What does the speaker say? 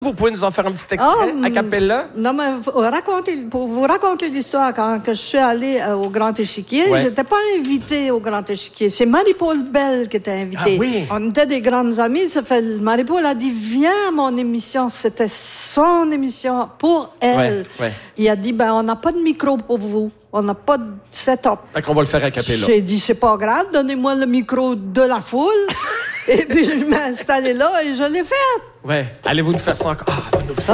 Vous pouvez nous en faire un petit extrait, a cappella? Non, mais pour vous raconter l'histoire, quand je suis allée au Grand Échiquier, je n'étais pas invitée au Grand Échiquier. C'est Marie-Paul Bell qui était invitée. Ah oui? On était des grandes amies. Marie-Paul a dit, viens à mon émission. C'était son émission pour elle. Ouais. Il a dit, on n'a pas de micro pour vous. On n'a pas de setup. Fait qu'on va le faire a cappella. J'ai dit, c'est pas grave, donnez-moi le micro de la foule. Et puis, je m'ai installée là et je l'ai fait. Ouais. Allez-vous nous faire ça encore? Ah,